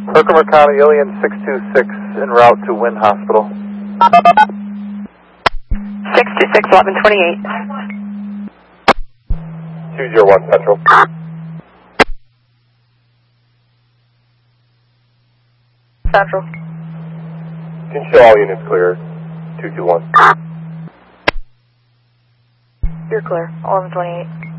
Herkimer County, Ilion 626 en route to Wynn Hospital. 626, 1128. 201 Central. Central. You can show all units clear. 221. You're clear, 1128.